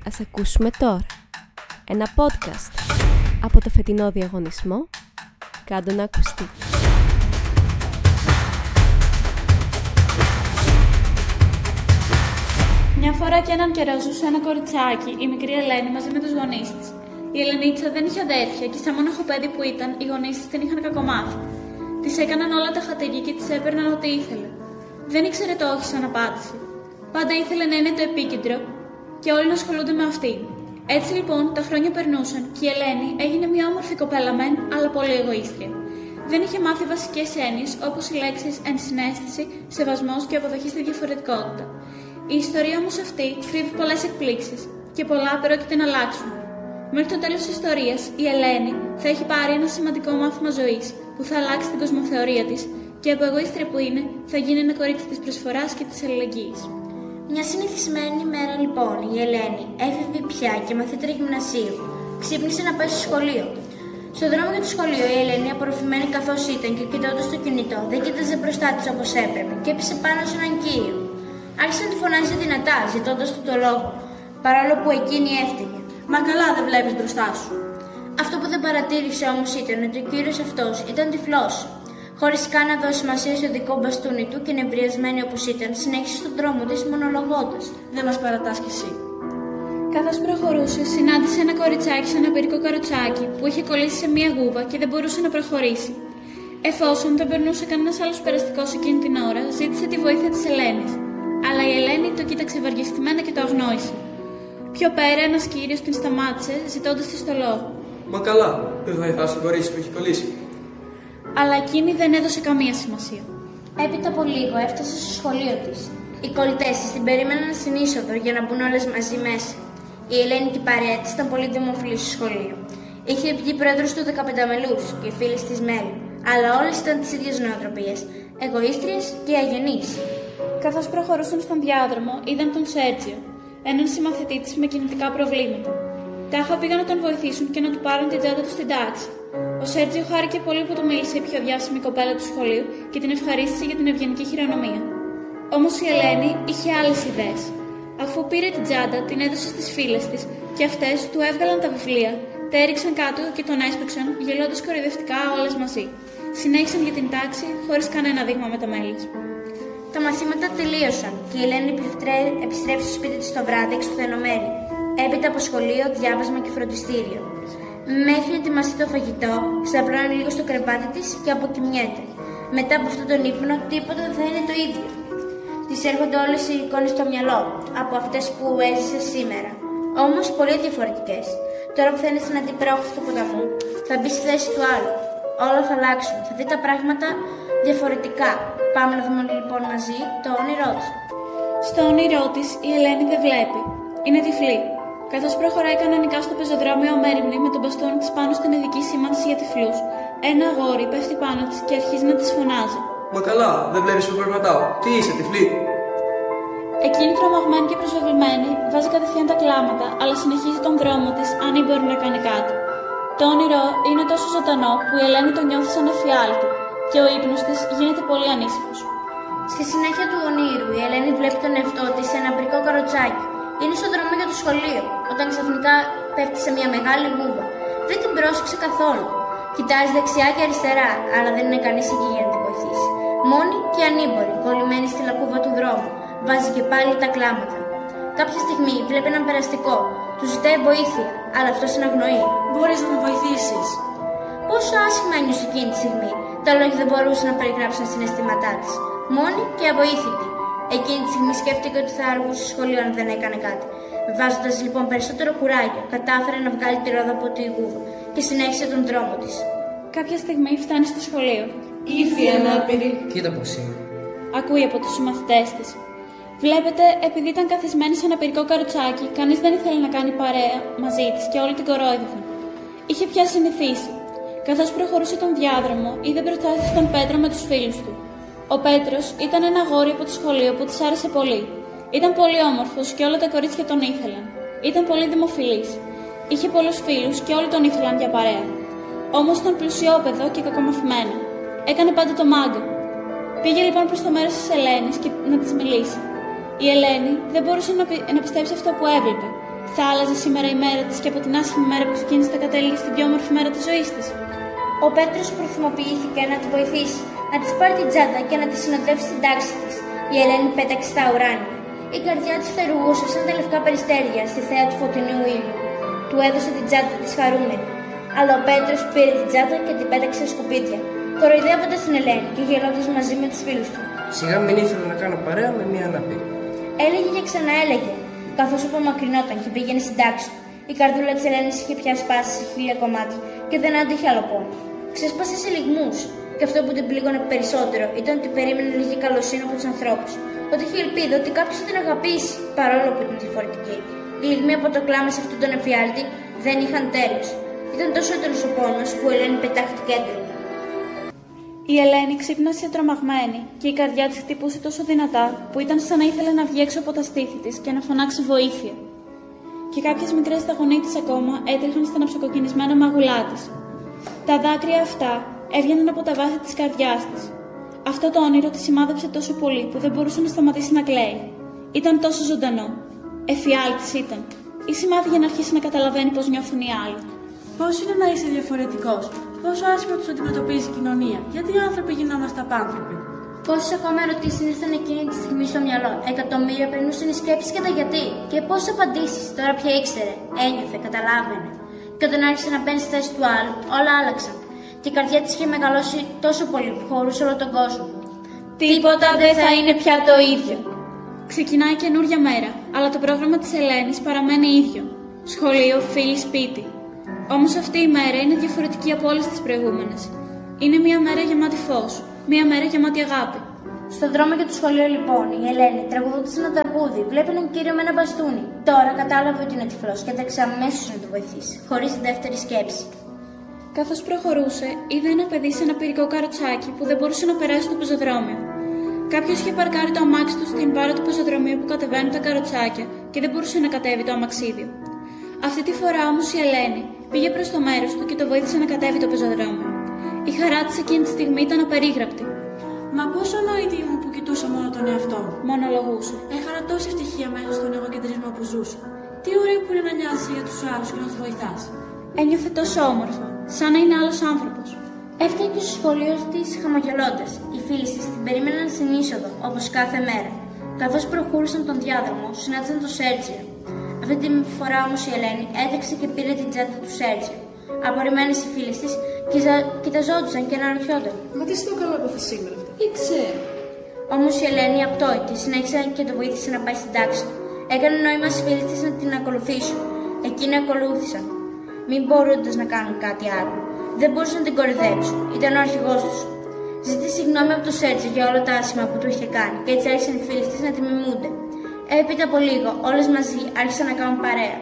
Ας ακούσουμε τώρα ένα podcast από το φετινό διαγωνισμό «Κάντο να ακουστεί». Μια φορά και έναν καιρό ζούσε ένα κοριτσάκι, η μικρή Ελένη, μαζί με τους γονείς της. Η Ελενίτσα δεν είχε αδέρφια και σαν μόναχο παιδί που ήταν, οι γονείς της την είχαν κακομάθει. Της έκαναν όλα τα χατήρια και της έπαιρναν ό,τι ήθελε. Δεν ήξερε το όχι σαν απάντηση. Πάντα ήθελε να είναι το επίκεντρο και όλοι να ασχολούνται με αυτήν. Έτσι λοιπόν τα χρόνια περνούσαν και η Ελένη έγινε μια όμορφη κοπέλα μεν, αλλά πολύ εγωίστρια. Δεν είχε μάθει βασικές έννοιες όπως οι λέξεις ενσυναίσθηση, σεβασμός και αποδοχή στη διαφορετικότητα. Η ιστορία όμως αυτή κρύβει πολλές εκπλήξεις και πολλά πρόκειται να αλλάξουν. Μέχρι το τέλος της ιστορίας, η Ελένη θα έχει πάρει ένα σημαντικό μάθημα ζωής που θα αλλάξει την κοσμοθεωρία της και από εγωίστρια που είναι, θα γίνει ένα κορίτσι της προσφοράς και της αλληλεγγύης. Μια συνηθισμένη μέρα λοιπόν, η Ελένη έφευγε πια και μαθήτρια γυμνασίου. Ξύπνησε να πάει στο σχολείο. Στο δρόμο για το σχολείο, η Ελένη, απορροφημένη καθώς ήταν και κοιτώντας το κινητό, δεν κοίταζε μπροστά της όπως έπρεπε και έπεσε πάνω σε έναν κύριο. Άρχισε να τη φωνάζει δυνατά, ζητώντας του το λόγο, παρόλο που εκείνη έφταιγε. Μα καλά δεν βλέπεις μπροστά σου. Αυτό που δεν παρατήρησε όμως ήταν ότι ο κύριος αυτός ήταν τυφλός. Χωρίς καν να δώσει σημασία στο δικό μπαστούνι του και νευριασμένη όπως ήταν, συνέχισε στον δρόμο της μονολογώντας. Δεν μας παρατάς κι εσύ. Καθώς προχωρούσε, συνάντησε ένα κοριτσάκι σε ένα πυρικό καροτσάκι που είχε κολλήσει σε μία γούβα και δεν μπορούσε να προχωρήσει. Εφόσον δεν περνούσε κανένας άλλος περαστικός εκείνη την ώρα, ζήτησε τη βοήθεια της Ελένης. Αλλά η Ελένη το κοίταξε βαριεστημένα και το αγνόησε. Πιο πέρα, ένας κύριος την σταμάτησε, ζητώντας της το λόγο. Μα καλά, δεν βοηθάς το κορίτσι που έχει κολλήσει. Αλλά εκείνη δεν έδωσε καμία σημασία. Έπειτα από λίγο έφτασε στο σχολείο της. Οι κολλητές της την περίμεναν στην είσοδο για να μπουν όλες μαζί μέσα. Η Ελένη και η παρέα της ήταν πολύ δημοφιλής στο σχολείο. Είχε βγει πρόεδρος του 15 μελούς και οι φίλες της μέλη, αλλά όλες ήταν της ίδιας νοοτροπίας, εγωίστριες και αγενείς. Καθώς προχωρούσαν στον διάδρομο, είδαν τον Σέρτζιο, έναν συμμαθητή της με κινητικά προβλήματα. Τάχα πήγαν να τον βοηθήσουν και να του πάρουν την τσάντα του στην τάξη. Ο Σέρτζιο χάρηκε πολύ που του μίλησε η πιο διάσημη κοπέλα του σχολείου και την ευχαρίστησε για την ευγενική χειρονομία. Όμως η Ελένη είχε άλλες ιδέες. Αφού πήρε την τσάντα, την έδωσε στις φίλες της και αυτές του έβγαλαν τα βιβλία, τα έριξαν κάτω και τον έσπρωξαν, γελώντας κοροϊδευτικά όλες μαζί. Συνέχισαν για την τάξη χωρίς κανένα δείγμα μεταμέλειας. Τα μαθήματα τελείωσαν και η Ελένη επιστρέφει στο σπίτι της το βράδυ εξουθενωμένη. Έπειτα από σχολείο, διάβασμα και φροντιστήριο. Μέχρι να ετοιμαστεί το φαγητό, ξαπλώνει λίγο στο κρεβάτι της και αποκοιμιέται. Μετά από αυτόν τον ύπνο, τίποτα δεν θα είναι το ίδιο. Της έρχονται όλες οι εικόνες στο μυαλό, από αυτές που έζησε σήμερα. Όμως πολύ διαφορετικές. Τώρα που θα είναι στην αντιπρόχθη του ποταμού, θα μπει στη θέση του άλλου. Όλα θα αλλάξουν, θα δει τα πράγματα διαφορετικά. Πάμε να δούμε λοιπόν μαζί το όνειρό της. Στο όνειρό της η Ελένη δεν βλέπει. Είναι τυφλή. Καθώς προχωράει κανονικά στο πεζοδρόμιο αμέριμνη με τον μπαστούνι της πάνω στην ειδική σήμανση για τυφλούς, ένα αγόρι πέφτει πάνω της και αρχίζει να της φωνάζει. Μα καλά, δεν βλέπεις που περπατάω. Τι είσαι, τυφλή? Εκείνη τρομαγμένη και προσβεβλημένη βάζει κατευθείαν τα κλάματα, αλλά συνεχίζει τον δρόμο της αν ή μπορεί να κάνει κάτι. Το όνειρο είναι τόσο ζωντανό που η Ελένη το νιώθει σαν εφιάλτη και ο ύπνος της γίνεται πολύ ανήσυχος. Στη συνέχεια του ονείρου, η Ελένη βλέπει τον εαυτό της σε ένα πυρικό καροτσάκι. Είναι στον δρόμο για το σχολείο, όταν ξαφνικά πέφτει σε μια μεγάλη γούβα. Δεν την πρόσεξε καθόλου. Κοιτάζει δεξιά και αριστερά, αλλά δεν είναι κανείς εκεί για να την βοηθήσει. Μόνη και ανήμπορη, κολλημένη στη λακκούβα του δρόμου, βάζει και πάλι τα κλάματα. Κάποια στιγμή βλέπει έναν περαστικό. Του ζητάει βοήθεια, αλλά αυτός την αγνοεί. Μπορείς να με βοηθήσεις? Πόσο άσχημα ένιωσε εκείνη τη στιγμή. Τα λόγια δεν μπορούσαν να περιγράψουν τα συναισθήματά της. Μόνη και αβοήθητη. Εκείνη τη στιγμή σκέφτηκε ότι θα αργούσε στο σχολείο αν δεν έκανε κάτι. Βάζοντας λοιπόν περισσότερο κουράγιο, κατάφερε να βγάλει τη ρόδα από τη γούβα και συνέχισε τον δρόμο της. Κάποια στιγμή φτάνει στο σχολείο. Ήρθε η ανάπηρη. Κοίτα πως είναι. Ακούει από τους συμμαθητές της. Βλέπετε, επειδή ήταν καθισμένη σε ένα πυρικό καροτσάκι, κανείς δεν ήθελε να κάνει παρέα μαζί της και όλοι την κορόιδευαν. Είχε πια συνηθίσει. Καθώς προχωρούσε τον διάδρομο, είδε μπροστά της τον Πέτρο με τους φίλους του. Ο Πέτρος ήταν ένα αγόρι από το σχολείο που της άρεσε πολύ. Ήταν πολύ όμορφος και όλα τα κορίτσια τον ήθελαν. Ήταν πολύ δημοφιλής. Είχε πολλούς φίλους και όλοι τον ήθελαν για παρέα. Όμως ήταν πλουσιόπεδο και κακομαθημένο. Έκανε πάντα το μάγκα. Πήγε λοιπόν προς το μέρος της Ελένης και να της μιλήσει. Η Ελένη δεν μπορούσε να πιστέψει αυτό που έβλεπε. Θα άλλαζε σήμερα η μέρα της και από την άσχημη μέρα που ξεκίνησε θα κατέληγε στην πιο όμορφη μέρα της ζωής της? Ο Πέτρος προθυμοποιήθηκε να τη βοηθήσει, να της πάρει την τσάντα και να τη συνοδεύσει στην τάξη της. Η Ελένη πέταξε στα ουράνια. Η καρδιά της φτερούγωσε σαν τα λευκά περιστέρια στη θέα του φωτεινού ήλιου. Του έδωσε την τσάντα της χαρούμενη. Αλλά ο Πέτρος πήρε την τσάντα και την πέταξε στα σκουπίδια, κοροϊδεύοντας την Ελένη και γελώντας μαζί με τους φίλους του. Σιγά μην ήθελα να κάνω παρέα με μία αναπήρη. Έλεγε και ξαναέλεγε, καθώς απομακρυνόταν και πήγαινε στην τάξη του. Η καρδούλα της Ελένης είχε πια σπάσει σε 1000 κομμάτια και δεν άντεχε άλλο πόνο. Ξέσπασε σε λυγμούς, και αυτό που την πλήγωνε περισσότερο ήταν ότι περίμενε λίγη καλοσύνη από τους ανθρώπους. Ότι είχε ελπίδα ότι κάποιος θα την αγαπήσει, παρόλο που ήταν διαφορετική. Οι λυγμοί από το κλάμα σε αυτόν τον εφιάλτη δεν είχαν τέλος. Ήταν τόσο έντονος ο πόνος που η Ελένη πετάχτηκε έντονα. Η Ελένη ξύπνασε τρομαγμένη και η καρδιά της χτυπούσε τόσο δυνατά που ήταν σαν να ήθελε να βγει έξω από τα στήθη της και να φωνάξει βοήθεια. Και κάποιες μικρές σταγονοί της ακόμα έτρεχαν στα ναψοκοκκινισμένα μαγουλά της. Τα δάκρυα αυτά έβγαιναν από τα βάθη της καρδιάς της. Αυτό το όνειρο τη σημάδεψε τόσο πολύ που δεν μπορούσε να σταματήσει να κλαίει. Ήταν τόσο ζωντανό. Εφιάλτης ήταν. Ή σημάδι για να αρχίσει να καταλαβαίνει πώς νιώθουν οι άλλοι. Πώς είναι να είσαι διαφορετικός, πόσο άσχημα τους αντιμετωπίζει η κοινωνία, γιατί οι άνθρωποι γινόμαστε απάνθρωποι. Πόσες ακόμα ερωτήσεις ήρθαν εκείνη τη στιγμή στο μυαλό. Εκατομμύρια περνούσαν οι σκέψεις και τα γιατί. Και πόσες απαντήσεις, τώρα πια ήξερε, ένιωθε, καταλάβαινε. Και όταν άρχισε να μπαίνει στη θέση του άλλου, όλα άλλαξαν. Και η καρδιά της είχε μεγαλώσει τόσο πολύ που χωρούσε όλο τον κόσμο. Τίποτα δεν θα είναι πια το ίδιο. Ξεκινάει καινούρια μέρα, αλλά το πρόγραμμα της Ελένης παραμένει ίδιο. Σχολείο, φίλοι, σπίτι. Όμως αυτή η μέρα είναι διαφορετική από όλες τις προηγούμενες. Είναι μια μέρα γεμάτη φως, μια μέρα γεμάτη αγάπη. Στον δρόμο για το σχολείο, λοιπόν, η Ελένη τραγουδούσε ένα τραγούδι, βλέπει έναν κύριο με ένα μπαστούνι. Τώρα κατάλαβε ότι είναι τυφλός και έτρεξε αμέσως να του βοηθήσει, χωρίς δεύτερη σκέψη. Καθώς προχωρούσε, είδε ένα παιδί σε ένα πυρικό καροτσάκι που δεν μπορούσε να περάσει το πεζοδρόμιο. Κάποιος είχε παρκάρει το αμάξι του στην πάρα του πεζοδρομίου που κατεβαίνουν τα καροτσάκια και δεν μπορούσε να κατέβει το αμαξίδιο. Αυτή τη φορά όμως η Ελένη πήγε προς το μέρος του και το βοήθησε να κατέβει το πεζοδρόμιο. Η χαρά της εκείνη τη στιγμή ήταν απερίγραπτη. Μα πόσο νοητή μου που κοιτούσα μόνο τον εαυτό μου. Μονολογούσε. Έχανα τόση ευτυχία μέσα στον εγωκεντρισμό που ζούσα. Τι ωραίο που είναι να νοιάζεσαι για τους άλλους και να τους βοηθάς. Ένιωθε τόσο όμορφα, σαν να είναι άλλος άνθρωπος. Έφτασε στο σχολείο της χαμογελώντας. Οι φίλοι της την περίμεναν στην είσοδο, όπως κάθε μέρα. Καθώς προχώρησαν τον διάδρομο, συνάντησαν τον Σέρτζιο. Αυτή τη φορά όμως η Ελένη έτρεξε και πήρε την τσάντα του Σέρτζιο. Απορριμμένες οι φίλες της κοιταζόντουσαν και αναρωτιόνταν. Μα τι στο καλό έπαθε σήμερα αυτό. Ήξερε. Όμως η Ελένη απτόητη συνέχισε και το βοήθησε να πάει στην τάξη του. Έκανε νόημα στις φίλες της να την ακολουθήσουν. Εκείνοι ακολούθησαν, μην μπορώντας να κάνουν κάτι άλλο. Δεν μπορούσαν να την κορυδέψουν. Ήταν ο αρχηγός τους. Ζήτησε συγγνώμη από τον Σέρτζιο για όλα τα άσχημα που του είχε κάνει και έτσι άρχισαν οι φίλες της να τη μιμούνται. Έπειτα από λίγο, όλες μαζί άρχισαν να κάνουν παρέα.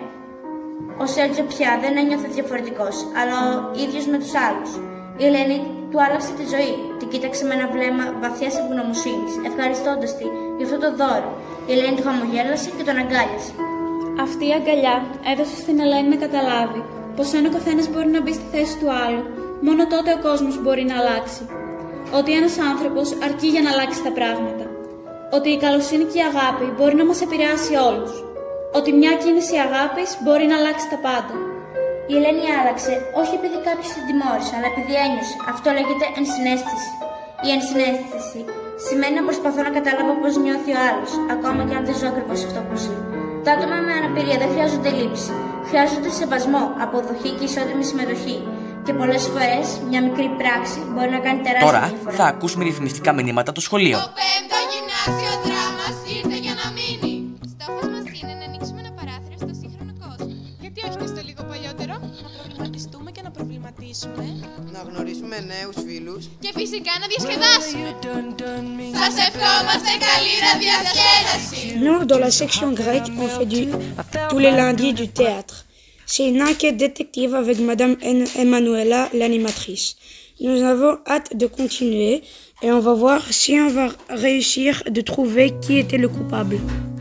Ο Σέρτζιο πια δεν ένιωθε διαφορετικός, αλλά ο ίδιος με τους άλλους. Η Ελένη του άλλαξε τη ζωή. Την κοίταξε με ένα βλέμμα βαθιάς ευγνωμοσύνης, ευχαριστώντας τη για αυτό το δώρο. Η Ελένη του χαμογέλασε και τον αγκάλιασε. Αυτή η αγκαλιά έδωσε στην Ελένη να καταλάβει πως αν ο καθένας μπορεί να μπει στη θέση του άλλου, μόνο τότε ο κόσμος μπορεί να αλλάξει. Ότι ένας άνθρωπος αρκεί για να αλλάξει τα πράγματα. Ότι η καλοσύνη και η αγάπη μπορεί να μας επηρεάσει όλους. Ότι μια κίνηση αγάπης μπορεί να αλλάξει τα πάντα. Η Ελένη άλλαξε, όχι επειδή κάποιος την τιμώρησε, αλλά επειδή ένιωσε. Αυτό λέγεται ενσυναίσθηση. Η ενσυναίσθηση σημαίνει να προσπαθώ να καταλάβω πώς νιώθει ο άλλος, ακόμα και αν δεν ζω ακριβώς αυτό που ζει. Τα άτομα με αναπηρία δεν χρειάζονται λήψη. Χρειάζονται σεβασμό, αποδοχή και ισότιμη συμμετοχή. Και πολλές φορές μια μικρή πράξη μπορεί να κάνει τεράστια διαφορά. Τώρα θα ακούσουμε ρυθμιστικά μηνύματα το σχολείο. Το 5ο γυμνάσιο δράμας ήρθε για να μείνει. Στόχος μας είναι να ανοίξουμε ένα παράθυρο στο σύγχρονο κόσμο. Γιατί όχι και στο λίγο παλιότερο? Να προβληματιστούμε και να προβληματίσουμε. Να γνωρίσουμε νέους φίλους. Και φυσικά να διασκεδάσουμε. Σας ευχόμαστε καλή ραδιασκέδαση. Nous, dans la section grecque, on fait tous les lundis du théâtre. C'est une enquête détective avec Madame Emanuela, l'animatrice. Nous avons hâte de continuer et on va voir si on va réussir de trouver qui était le coupable.